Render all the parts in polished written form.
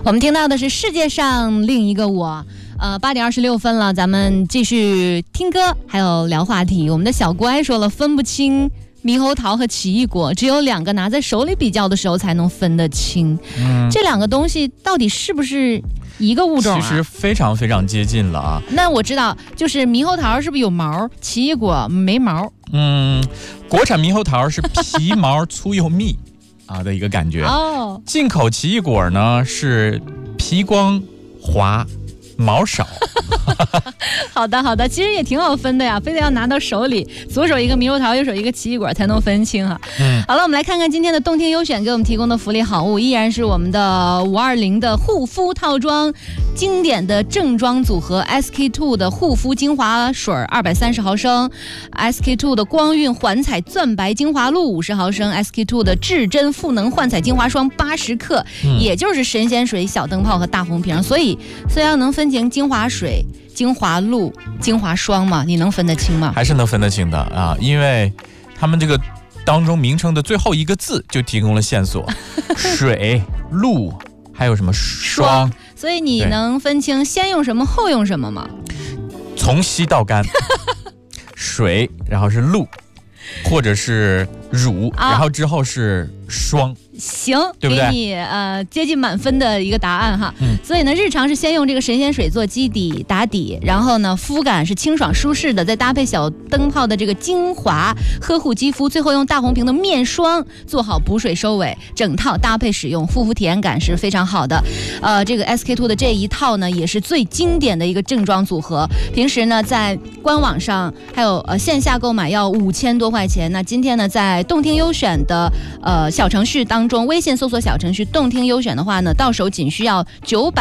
我们听到的是世界上另一个我。8点26分了，咱们继续听歌，还有聊话题。我们的小乖说了，分不清猕猴桃和奇异果，只有两个拿在手里比较的时候才能分得清。这两个东西到底是不是一个物种啊？ 其实非常非常接近了啊。 那我知道，就是猕猴桃是不是有毛，奇异果没毛？ 国产猕猴桃是皮毛粗又密啊的一个感觉。 哦， 进口奇异果呢是皮光滑。毛少。 好的，其实也挺好分的呀，非得要拿到手里，左手一个猕猴桃，右手一个奇异果才能分清哈。好了，我们来看看今天的动听优选给我们提供的福利好物，依然是我们的520的护肤套装，经典的正装组合 SK2 的护肤精华水230毫升 ，SK2 的光晕环彩钻白精华露50毫升 ，SK2 的至臻赋能焕彩精华霜80克，也就是神仙水、小灯泡和大红瓶，所以要能分清精华水、精华露、精华霜嘛，你能分得清吗？ 还是能分得清的啊，因为他们这个当中名称的最后一个字就提供了线索，水、露，还有什么霜， 所以你能分清先用什么后用什么吗？ 从稀到干，水，然后是露，或者是乳，然后之后是霜。 行， 对不对？ 给你接近满分的一个答案哈。所以呢，日常是先用这个神仙水做基底打底，然后呢，肤感是清爽舒适的，再搭配小灯泡的这个精华呵护肌肤，最后用大红瓶的面霜做好补水收尾，整套搭配使用，护肤体验感是非常好的。这个 SK2 的这一套呢，也是最经典的一个正装组合。平时呢，在官网上还有线下购买要5000多块钱。那今天呢，在动听优选的小程序当中，微信搜索小程序动听优选的话呢，到手仅需要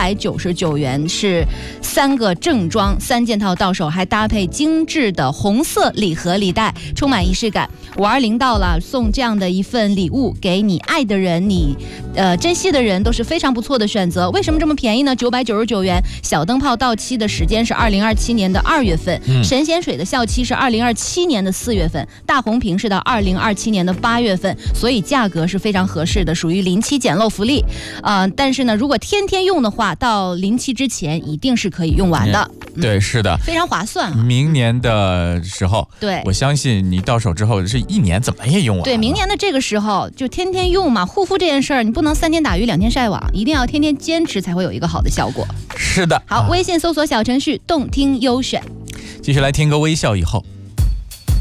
999元，是3个正装3件套到手，还搭配精致的红色礼盒礼袋，充满仪式感。520到了，送这样的一份礼物给你爱的人，你珍惜的人，都是非常不错的选择。为什么这么便宜呢？999元，小灯泡到期的时间是2027年的2月份，神仙水的效期是2027年的4月份，大红瓶是到2027年的8月份，所以价格是非常合适的，属于临期捡漏福利。但是呢，如果天天用的话，到临期之前一定是可以用完的。 对，是的， 非常划算啊。 明年的时候， 对， 我相信你到手之后是1年怎么也用完了。 对，明年的这个时候就天天用嘛，护肤这件事儿你不能3天打鱼2天晒网，一定要天天坚持才会有一个好的效果。 是的。 好，微信搜索小程序动听优选， 继续来听个微笑以后。